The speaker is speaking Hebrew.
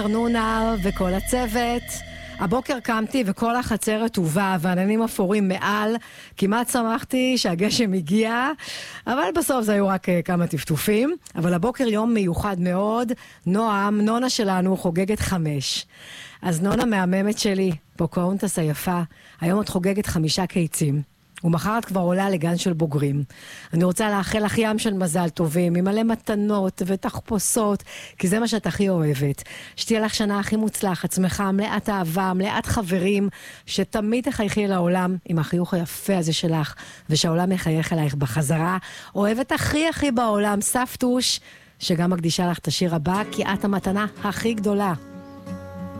נונה וכל הצוות. הבוקר קמתי וכל החצרת הובא ועננים אפורים מעל. כמעט שמחתי שהגשם הגיע, אבל בסוף זה היו רק כמה טפטופים. אבל הבוקר יום מיוחד מאוד. נונה שלנו חוגגת 5. אז נונה מהממת שלי, פוקהונטס היפה, היום את חוגגת 5 קיצים. ומחר את כבר עולה לגן של בוגרים. אני רוצה לאחל לך ים של מזל טובים, עם מלא מתנות ותחפושות, כי זה מה שאת הכי אוהבת. שתהיה לך שנה הכי מוצלחת, שמחה, מלאת אהבה, מלאת חברים, שתמיד תחייכי לעולם עם החיוך היפה הזה שלך, ושהעולם יחייך אלייך בחזרה. אוהבת הכי בעולם, סבתוש, שגם מקדישה לך את השיר הבא, כי את המתנה הכי גדולה.